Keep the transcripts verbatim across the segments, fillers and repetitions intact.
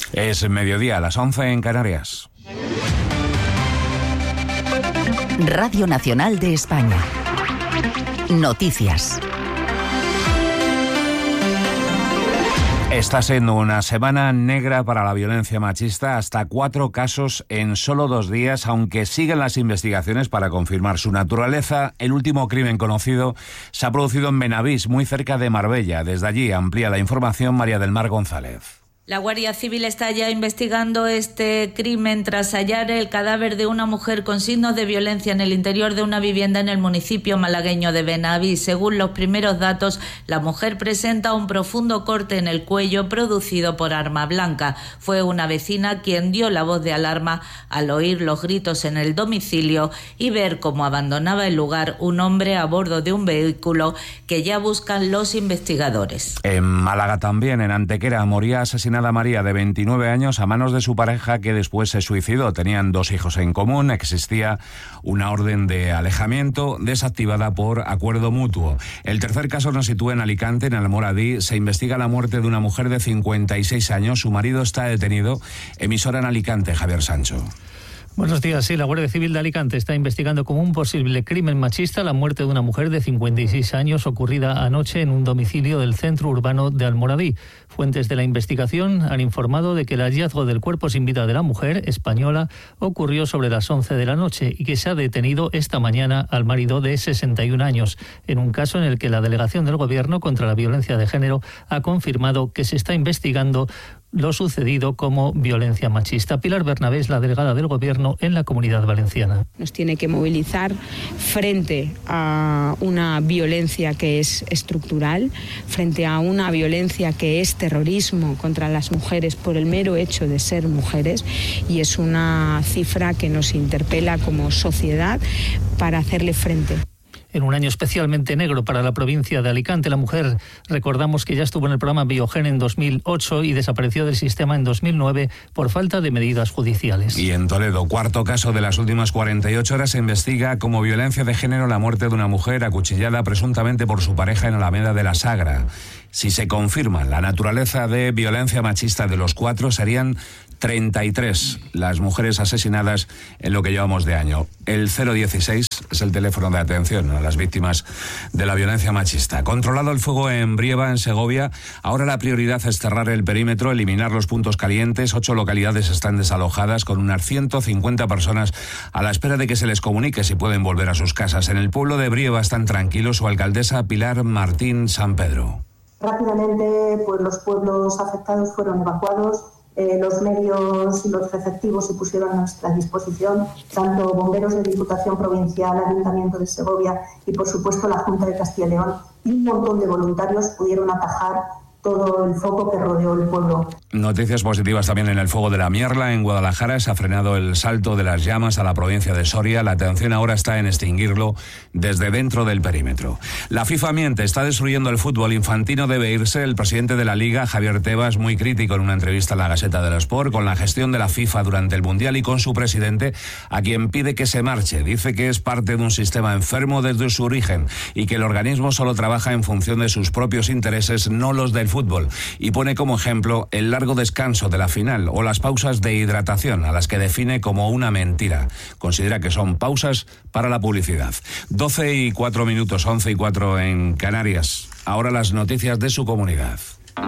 Es mediodía, a las once en Canarias. Radio Nacional de España. Noticias. Está siendo una semana negra para la violencia machista, hasta cuatro casos en solo dos días, aunque siguen las investigaciones para confirmar su naturaleza. El último crimen conocido se ha producido en Benavís, muy cerca de Marbella. Desde allí amplía la información María del Mar González. La Guardia Civil está ya investigando este crimen tras hallar el cadáver de una mujer con signos de violencia en el interior de una vivienda en el municipio malagueño de Benavís. Según los primeros datos, la mujer presenta un profundo corte en el cuello producido por arma blanca. Fue una vecina quien dio la voz de alarma al oír los gritos en el domicilio y ver cómo abandonaba el lugar un hombre a bordo de un vehículo que ya buscan los investigadores. En Málaga también, en Antequera, moría asesinada María, de veintinueve años, a manos de su pareja, que después se suicidó. Tenían dos hijos en común, existía una orden de alejamiento desactivada por acuerdo mutuo. El tercer caso nos sitúa en Alicante, en Almoradí. Se investiga la muerte de una mujer de cincuenta y seis años. Su marido está detenido. Emisora en Alicante, Javier Sancho. Buenos días. Sí, la Guardia Civil de Alicante está investigando como un posible crimen machista la muerte de una mujer de cincuenta y seis años ocurrida anoche en un domicilio del centro urbano de Almoradí. Fuentes de la investigación han informado de que el hallazgo del cuerpo sin vida de la mujer española ocurrió sobre las once de la noche y que se ha detenido esta mañana al marido de sesenta y un años, en un caso en el que la Delegación del Gobierno contra la Violencia de Género ha confirmado que se está investigando lo sucedido como violencia machista. Pilar Bernabé es la delegada del Gobierno en la Comunidad Valenciana. Nos tiene que movilizar frente a una violencia que es estructural, frente a una violencia que es terrorismo contra las mujeres por el mero hecho de ser mujeres, y es una cifra que nos interpela como sociedad para hacerle frente. En un año especialmente negro para la provincia de Alicante, la mujer, recordamos que ya estuvo en el programa Biogen en dos mil ocho y desapareció del sistema en dos mil nueve por falta de medidas judiciales. Y en Toledo, cuarto caso de las últimas cuarenta y ocho horas, se investiga como violencia de género la muerte de una mujer acuchillada presuntamente por su pareja en Alameda de la Sagra. Si se confirma la naturaleza de violencia machista de los cuatro, serían treinta y tres las mujeres asesinadas en lo que llevamos de año. El cero dieciséis es el teléfono de atención a las víctimas de la violencia machista. Controlado el fuego en Brieva, en Segovia, ahora la prioridad es cerrar el perímetro, eliminar los puntos calientes. Ocho localidades están desalojadas, con unas ciento cincuenta personas a la espera de que se les comunique si pueden volver a sus casas. En el pueblo de Brieva están tranquilos. Su alcaldesa, Pilar Martín San Pedro. Rápidamente, pues los pueblos afectados fueron evacuados. Eh, los medios y los efectivos se pusieron a nuestra disposición, tanto bomberos de Diputación Provincial, Ayuntamiento de Segovia y, por supuesto, la Junta de Castilla y León, y un montón de voluntarios pudieron atajar todo el foco que rodeó el pueblo. Noticias positivas también en el fuego de la Mierla. En Guadalajara se ha frenado el salto de las llamas a la provincia de Soria. La atención ahora está en extinguirlo desde dentro del perímetro. La FIFA miente, está destruyendo el fútbol. Infantino debe irse. El presidente de la Liga, Javier Tebas, muy crítico en una entrevista en la Gaceta del Sport con la gestión de la FIFA durante el Mundial y con su presidente, a quien pide que se marche. Dice que es parte de un sistema enfermo desde su origen y que el organismo solo trabaja en función de sus propios intereses, no los del fútbol, y pone como ejemplo el largo descanso de la final o las pausas de hidratación, a las que define como una mentira. Considera que son pausas para la publicidad. doce y cuatro minutos, once y cuatro en Canarias. Ahora las noticias de su comunidad.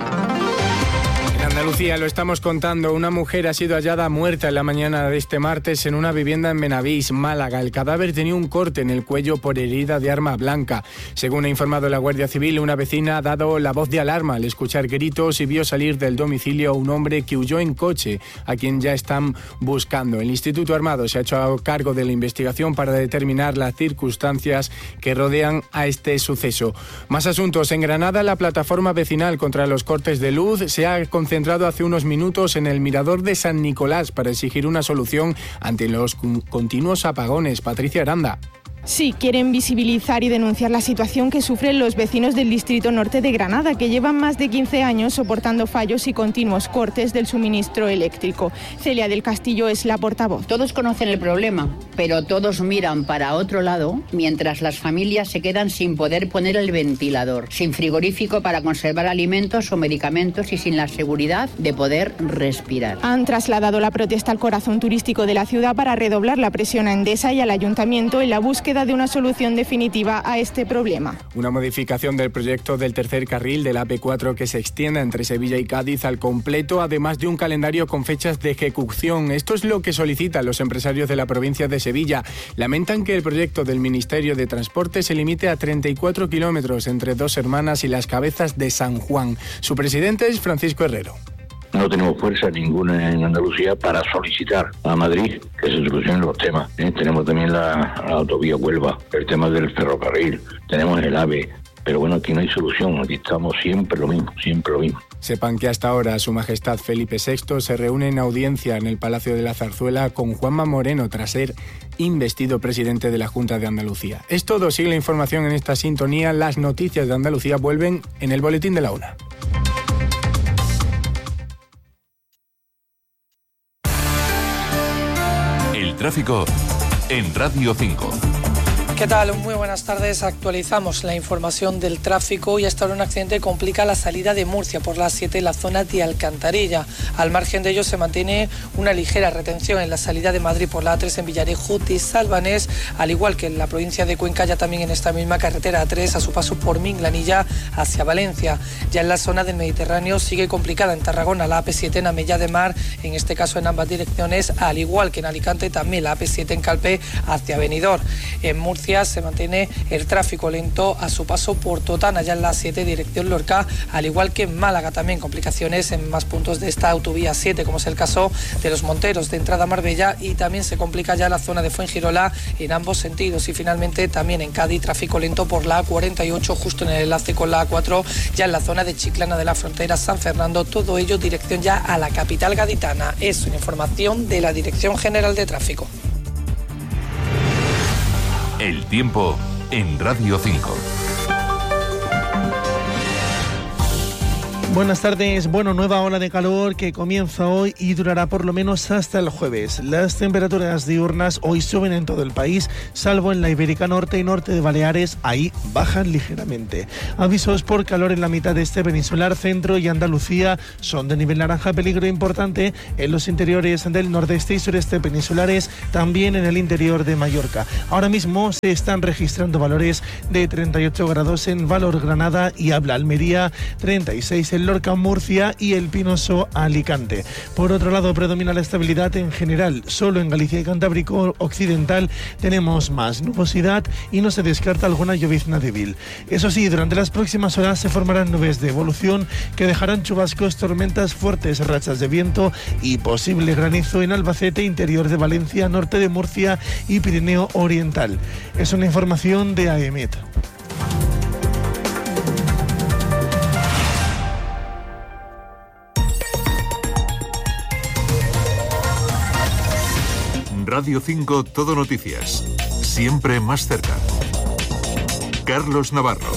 En Andalucía, lo estamos contando, una mujer ha sido hallada muerta en la mañana de este martes en una vivienda en Benavís, Málaga. El cadáver tenía un corte en el cuello por herida de arma blanca. Según ha informado la Guardia Civil, una vecina ha dado la voz de alarma al escuchar gritos y vio salir del domicilio a un hombre que huyó en coche, a quien ya están buscando. El Instituto Armado se ha hecho cargo de la investigación para determinar las circunstancias que rodean a este suceso. Más asuntos. En Granada, la plataforma vecinal contra los cortes de luz se ha concentrado centrado hace unos minutos en el mirador de San Nicolás para exigir una solución ante los continuos apagones. Patricia Aranda. Sí, quieren visibilizar y denunciar la situación que sufren los vecinos del Distrito Norte de Granada, que llevan más de quince años soportando fallos y continuos cortes del suministro eléctrico. Celia del Castillo es la portavoz. Todos conocen el problema, pero todos miran para otro lado, mientras las familias se quedan sin poder poner el ventilador, sin frigorífico para conservar alimentos o medicamentos y sin la seguridad de poder respirar. Han trasladado la protesta al corazón turístico de la ciudad para redoblar la presión a Endesa y al Ayuntamiento en la búsqueda de una solución definitiva a este problema. Una modificación del proyecto del tercer carril de la A P cuatro que se extienda entre Sevilla y Cádiz al completo, además de un calendario con fechas de ejecución. Esto es lo que solicitan los empresarios de la provincia de Sevilla. Lamentan que el proyecto del Ministerio de Transporte se limite a treinta y cuatro kilómetros entre Dos Hermanas y Las Cabezas de San Juan. Su presidente es Francisco Herrero. No tenemos fuerza ninguna en Andalucía para solicitar a Madrid que se solucionen los temas. ¿eh? Tenemos también la, la autovía Huelva, el tema del ferrocarril, tenemos el AVE, pero bueno, aquí no hay solución, aquí estamos siempre lo mismo, siempre lo mismo. Sepan que hasta ahora Su Majestad Felipe sexto se reúne en audiencia en el Palacio de la Zarzuela con Juanma Moreno tras ser investido presidente de la Junta de Andalucía. Es todo, sigue la información en esta sintonía. Las noticias de Andalucía vuelven en el Boletín de la Una. Tráfico en Radio cinco. ¿Qué tal? Muy buenas tardes. Actualizamos la información del tráfico y hasta ahora un accidente complica la salida de Murcia por la A siete en la zona de Alcantarilla. Al margen de ello se mantiene una ligera retención en la salida de Madrid por la A tres en Villarejo de Salvanés, al igual que en la provincia de Cuenca, ya también en esta misma carretera A tres a su paso por Minglanilla hacia Valencia. Ya en la zona del Mediterráneo sigue complicada en Tarragona la A P siete en Amella de Mar, en este caso en ambas direcciones, al igual que en Alicante también la A P siete en Calpe hacia Benidorm. En Murcia se mantiene el tráfico lento a su paso por Totana, ya en la A siete dirección Lorca, al igual que en Málaga también complicaciones en más puntos de esta autovía siete, como es el caso de Los Monteros de entrada a Marbella, y también se complica ya la zona de Fuengirola en ambos sentidos. Y finalmente también en Cádiz tráfico lento por la A cuarenta y ocho justo en el enlace con la A cuatro, ya en la zona de Chiclana de la Frontera, San Fernando, todo ello dirección ya a la capital gaditana. Es una información de la Dirección General de Tráfico. El tiempo en Radio cinco. Buenas tardes. Bueno, nueva ola de calor que comienza hoy y durará por lo menos hasta el jueves. Las temperaturas diurnas hoy suben en todo el país, salvo en la Ibérica Norte y norte de Baleares, ahí bajan ligeramente. Avisos por calor en la mitad este peninsular, centro y Andalucía son de nivel naranja, peligro importante en los interiores del nordeste y sureste peninsulares, también en el interior de Mallorca. Ahora mismo se están registrando valores de treinta y ocho grados en Valor, Granada y Habla, Almería, treinta y seis en Lorca, Murcia y El Pinoso, Alicante. Por otro lado, predomina la estabilidad en general. Solo en Galicia y Cantábrico Occidental tenemos más nubosidad y no se descarta alguna llovizna débil. Eso sí, durante las próximas horas se formarán nubes de evolución que dejarán chubascos, tormentas fuertes, rachas de viento y posible granizo en Albacete, interior de Valencia, norte de Murcia y Pirineo Oriental. Es una información de A E M E T. Radio cinco Todo Noticias. Siempre más cerca. Carlos Navarro.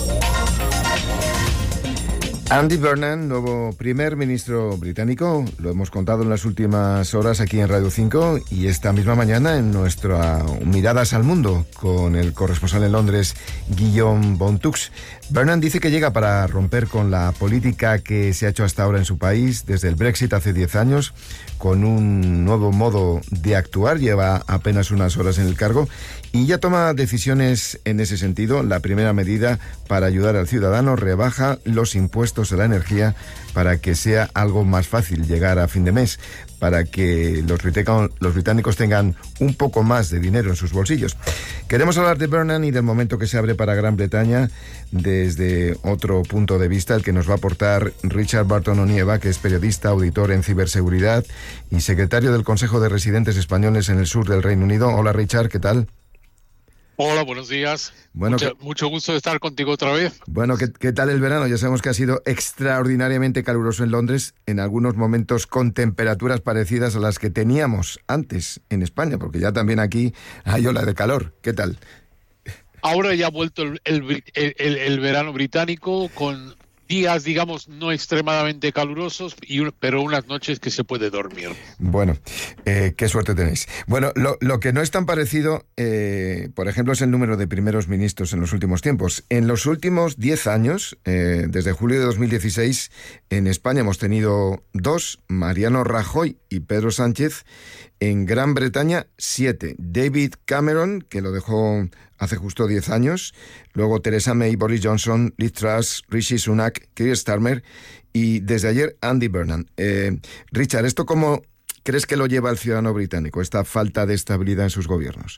Andy Burnham, nuevo primer ministro británico, lo hemos contado en las últimas horas aquí en Radio cinco y esta misma mañana en nuestra Miradas al Mundo con el corresponsal en Londres, Guillaume Bontux. Burnham dice que llega para romper con la política que se ha hecho hasta ahora en su país desde el Brexit hace diez años, con un nuevo modo de actuar. Lleva apenas unas horas en el cargo y ya toma decisiones en ese sentido. La primera medida para ayudar al ciudadano: rebaja los impuestos a la energía para que sea algo más fácil llegar a fin de mes, para que los, los británicos tengan un poco más de dinero en sus bolsillos. Queremos hablar de Burnham y del momento que se abre para Gran Bretaña desde otro punto de vista, el que nos va a aportar Richard Barton Onieva, que es periodista, auditor en ciberseguridad y secretario del Consejo de Residentes Españoles en el sur del Reino Unido. Hola Richard, ¿qué tal? Hola, buenos días. Bueno, mucho, que, mucho gusto de estar contigo otra vez. Bueno, ¿qué, ¿qué tal el verano? Ya sabemos que ha sido extraordinariamente caluroso en Londres, en algunos momentos con temperaturas parecidas a las que teníamos antes en España, porque ya también aquí hay ola de calor. ¿Qué tal? ahora ya ha vuelto el, el, el, el verano británico con días, digamos, no extremadamente calurosos, y un, pero unas noches que se puede dormir. Bueno, eh, qué suerte tenéis. Bueno, lo, lo que no es tan parecido, eh, por ejemplo, es el número de primeros ministros en los últimos tiempos. En los últimos diez años, eh, desde julio de dos mil dieciséis, en España hemos tenido dos, Mariano Rajoy y Pedro Sánchez. En Gran Bretaña, siete. David Cameron, que lo dejó hace justo diez años. Luego Theresa May, Boris Johnson, Liz Truss, Rishi Sunak, Keir Starmer y desde ayer Andy Burnham. Eh, Richard, ¿esto cómo crees que lo lleva el ciudadano británico, esta falta de estabilidad en sus gobiernos?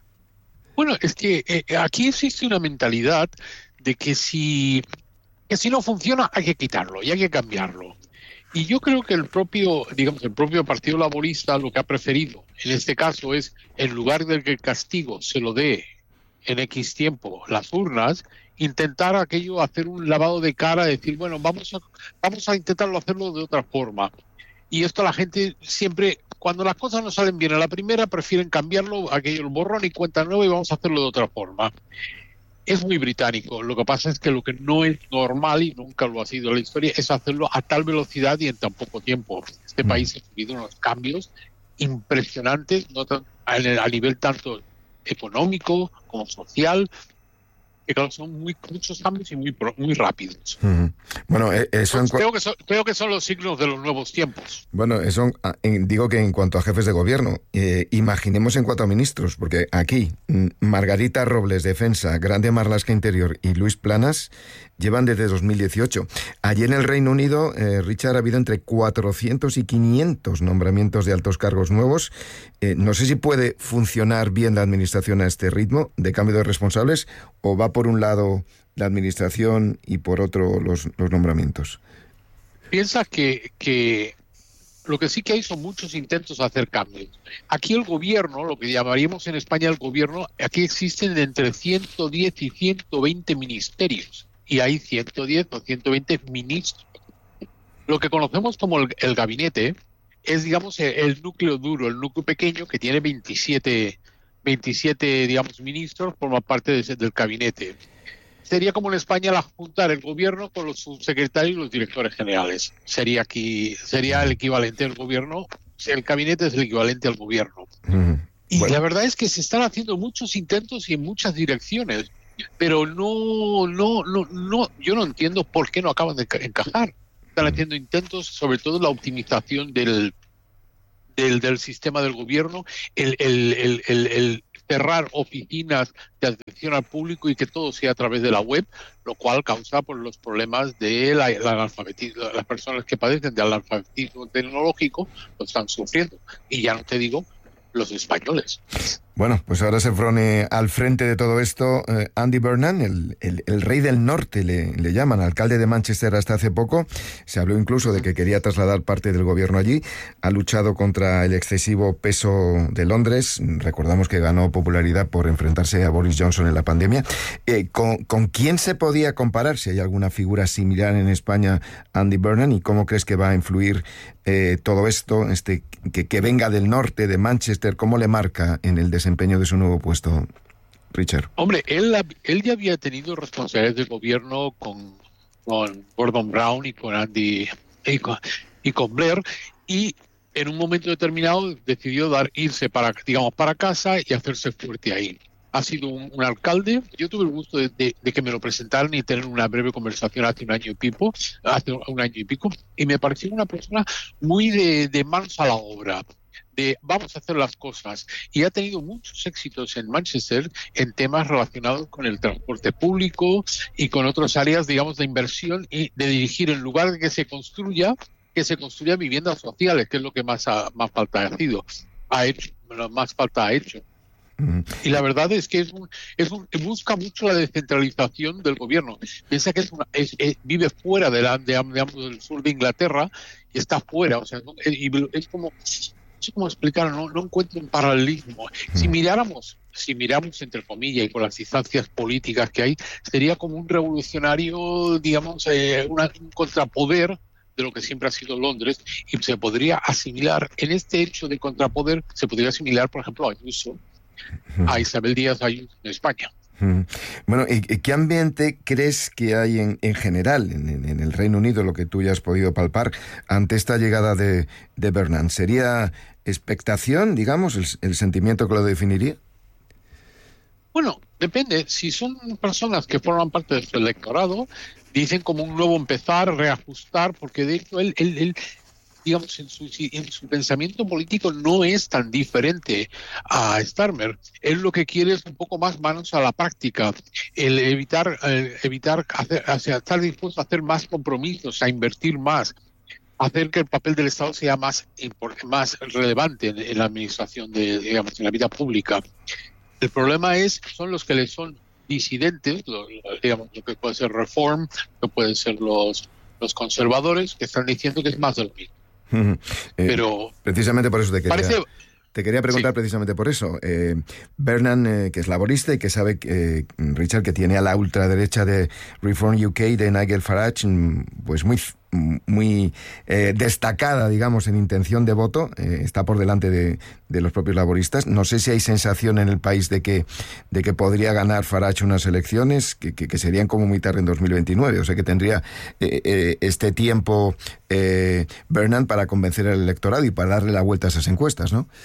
Bueno, es que eh, aquí existe una mentalidad de que si, que si no funciona hay que quitarlo y hay que cambiarlo. Y yo creo que el propio, digamos, el propio Partido Laborista lo que ha preferido en este caso es, en lugar de que el castigo se lo dé en X tiempo las urnas, intentar aquello, hacer un lavado de cara, decir, bueno, vamos a, vamos a intentarlo hacerlo de otra forma. Y esto la gente siempre, cuando las cosas no salen bien a la primera, prefieren cambiarlo, aquello, el borrón y cuenta nueva, y vamos a hacerlo de otra forma. Es muy británico. Lo que pasa es que lo que no es normal, y nunca lo ha sido en la historia, es hacerlo a tal velocidad y en tan poco tiempo. Este país ha vivido unos cambios impresionantes, no tan, a, a nivel tanto económico como social, que claro, son muy, muchos cambios y muy, muy rápidos. Uh-huh. Bueno, eso en cu- creo, que son, creo que son los signos de los nuevos tiempos. Bueno, eso en, digo que en cuanto a jefes de gobierno, eh, imaginemos en cuanto a ministros, porque aquí Margarita Robles, Defensa, Grande Marlaska, Interior y Luis Planas llevan desde dos mil dieciocho. Allí en el Reino Unido, eh, Richard, ha habido entre cuatrocientos y quinientos nombramientos de altos cargos nuevos. Eh, no sé si puede funcionar bien la administración a este ritmo de cambio de responsables, o va por un lado la administración y por otro los, los nombramientos. Piensa que, que lo que sí que hay son muchos intentos de hacer cambios. Aquí el gobierno, lo que llamaríamos en España el gobierno, aquí existen entre ciento diez y ciento veinte ministerios. Y hay ciento diez o ciento veinte ministros. Lo que conocemos como el, el gabinete es, digamos, el, el núcleo duro, el núcleo pequeño que tiene veintisiete, veintisiete digamos, ministros, forma parte de, del gabinete. Sería como en España la juntar el gobierno con los subsecretarios y los directores generales. Sería aquí, sería el equivalente al gobierno. El gabinete es el equivalente al gobierno. Mm, y bueno. La verdad es que se están haciendo muchos intentos y en muchas direcciones. Pero no, no, no, no, yo no entiendo por qué no acaban de encajar. Están haciendo intentos, sobre todo la optimización del, del, del sistema del gobierno, el, el, el, el, el cerrar oficinas de atención al público y que todo sea a través de la web, lo cual causa por los problemas de la, la analfabetismo. Las personas que padecen de analfabetismo tecnológico lo están sufriendo. Y ya no te digo los españoles. Bueno, pues ahora se pone al frente de todo esto eh, Andy Burnham, el, el, el rey del norte, le, le llaman, alcalde de Manchester hasta hace poco. Se habló incluso de que quería trasladar parte del gobierno allí. Ha luchado contra el excesivo peso de Londres. Recordamos que ganó popularidad por enfrentarse a Boris Johnson en la pandemia. Eh, ¿con, ¿Con quién se podía comparar? Si hay alguna figura similar en España, Andy Burnham, ¿y cómo crees que va a influir eh, todo esto, este que, que venga del norte, de Manchester? ¿Cómo le marca en el desempeño de su nuevo puesto, Richard? Hombre, él, él ya había tenido responsabilidades de gobierno con, con Gordon Brown y con Andy y con, y con Blair, y en un momento determinado decidió dar irse para, digamos, para casa y hacerse fuerte ahí. Ha sido un, un alcalde. Yo tuve el gusto de, de, de que me lo presentaran y tener una breve conversación hace un año y pico, hace un año y pico, y me pareció una persona muy de, de manos a la obra, de vamos a hacer las cosas, y ha tenido muchos éxitos en Manchester en temas relacionados con el transporte público y con otras áreas, digamos, de inversión y de dirigir, en lugar de que se construya, que se construya viviendas sociales, que es lo que más, ha, más falta ha sido, ha hecho, más falta ha hecho. Y la verdad es que es un, es un, busca mucho la descentralización del gobierno. Piensa que es una, es, es, vive fuera de la, de, digamos, del sur de Inglaterra y está fuera, o sea, y es como, no sé cómo explicar, no, no encuentro un paralelismo. Si miráramos, si miramos entre comillas y con las instancias políticas que hay, sería como un revolucionario, digamos, eh, una, un contrapoder de lo que siempre ha sido Londres, y se podría asimilar, en este hecho de contrapoder, se podría asimilar, por ejemplo, a Ayuso, a Isabel Díaz Ayuso en España. Bueno, ¿y qué ambiente crees que hay en, en general en, en el Reino Unido, lo que tú ya has podido palpar, ante esta llegada de, de Burnham? ¿Sería expectación, digamos, el, el sentimiento que lo definiría? Bueno, depende. Si son personas que forman parte de su electorado, dicen como un nuevo empezar, reajustar, porque de hecho él, él, él digamos, en su, en su pensamiento político no es tan diferente a Starmer. Él lo que quiere es un poco más manos a la práctica, el evitar, el evitar hacer, o sea, estar dispuesto a hacer más compromisos, a invertir más, hacer que el papel del Estado sea más, más relevante en, en la administración, de, digamos, en la vida pública. El problema es, son los que le son disidentes, lo, digamos, lo que puede ser Reform, lo que pueden ser los, los conservadores, que están diciendo que es más de lo mismo. Uh-huh. eh, Pero precisamente por eso te quería, parece, te quería preguntar sí. precisamente por eso. Eh, Burnham, eh, que es laborista y que sabe, eh, Richard, que tiene a la ultraderecha de Reform U K, de Nigel Farage, pues muy, muy eh, destacada, digamos, en intención de voto, eh, está por delante de, de los propios laboristas. No sé si hay sensación en el país de que, de que podría ganar Farage unas elecciones que, que, que serían como muy tarde en dos mil veintinueve, o sea que tendría eh, eh, este tiempo eh, Burnham para convencer al electorado y para darle la vuelta a esas encuestas, ¿no?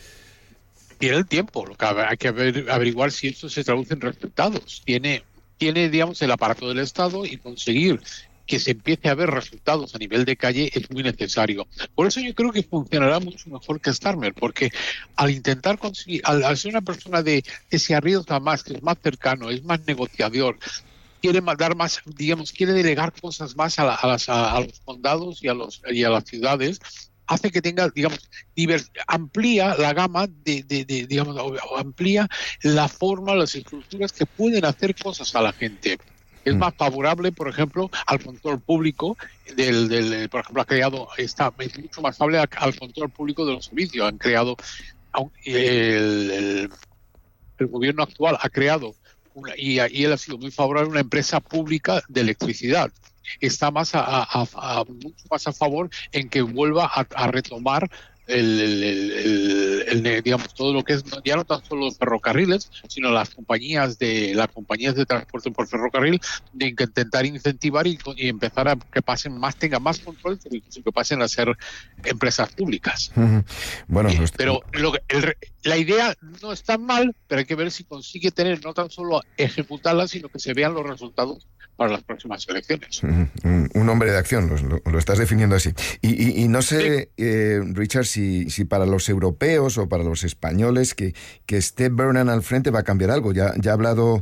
Tiene el tiempo, lo que hay que averiguar si eso se traduce en resultados. Tiene, tiene, digamos, el aparato del Estado, y conseguir que se empiece a ver resultados a nivel de calle es muy necesario. Por eso yo creo que funcionará mucho mejor que Starmer, porque al intentar conseguir, al, al ser una persona de que se arriesga más, que es más cercano, es más negociador, quiere dar más, digamos, quiere delegar cosas más a, la, a, las, a, a los condados y a los y a las ciudades, hace que tenga, digamos, divers, amplía la gama de, de, de digamos, amplía la forma, las estructuras que pueden hacer cosas a la gente. Es más favorable, por ejemplo, al control público del, del por ejemplo, ha creado, está, es mucho más favorable al control público de los servicios. Han creado, el, el, el gobierno actual ha creado, una, y, y él ha sido muy favorable a una empresa pública de electricidad. Está más a, a, a, a mucho más a favor en que vuelva a, a retomar el, el, el, el, el, digamos, todo lo que es, ya no tan solo los ferrocarriles, sino las compañías de las compañías de transporte por ferrocarril, de intentar incentivar y, y empezar a que pasen más, tengan más control, que pasen a ser empresas públicas. Uh-huh. Bueno, eh, pues, pero lo, el, la idea no está mal, pero hay que ver si consigue tener, no tan solo ejecutarla, sino que se vean los resultados para las próximas elecciones. Uh-huh. Un, un hombre de acción, lo, lo estás definiendo así. Y, y, y no sé, sí. eh, Richard, si, si para los europeos o para los españoles que, que esté Burnham al frente va a cambiar algo. Ya, ya ha hablado